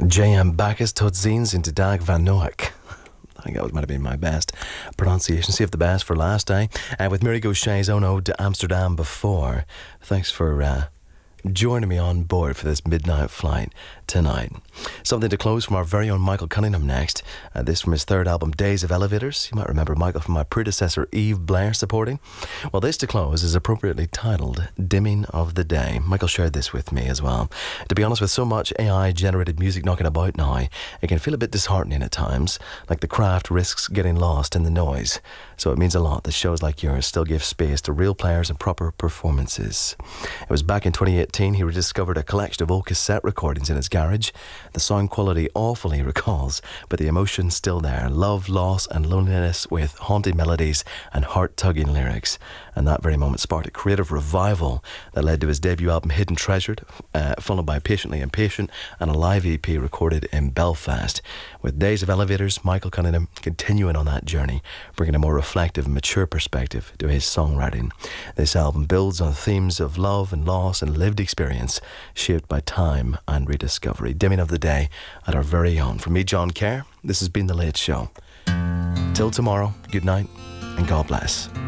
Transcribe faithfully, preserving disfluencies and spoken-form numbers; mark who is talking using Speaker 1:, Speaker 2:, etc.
Speaker 1: J M Bacchus tot ziens in de dag van Noach. I think that might have been my best pronunciation. Save the best for last, eh? Uh, with Mary Gaucher's Own Ode to Amsterdam before. Thanks for uh, joining me on board for this midnight flight tonight. Something to close from our very own Michael Cunningham next. Uh, this from his third album, Days of Elevators. You might remember Michael from my predecessor, Eve Blair, supporting. Well, this to close is appropriately titled Dimming of the Day. Michael shared this with me as well. To be honest, with so much A I-generated music knocking about now, it can feel a bit disheartening at times, like the craft risks getting lost in the noise. So it means a lot that shows like yours still give space to real players and proper performances. It was back in twenty eighteen he rediscovered a collection of old cassette recordings in his garage. The sound quality awful, he recalls, but the emotion's still there. Love, loss and loneliness with haunting melodies and heart-tugging lyrics. And that very moment sparked a creative revival that led to his debut album Hidden Treasured, uh, followed by Patiently Impatient and a live E P recorded in Belfast. With Days of Elevators, Michael Cunningham continuing on that journey, bringing a more reflective and mature perspective to his songwriting. This album builds on themes of love and loss and lived experience, shaped by time and rediscovery. Dimming of the day at our very own. From me, John Kerr, this has been The Late Show. Till tomorrow, good night and God bless.